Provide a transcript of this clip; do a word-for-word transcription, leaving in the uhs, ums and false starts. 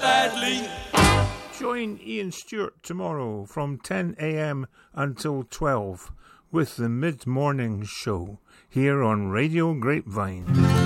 Sadly. Join Ian Stewart tomorrow from ten a.m. until twelve with the Mid-Morning Show here on Radio Grapevine.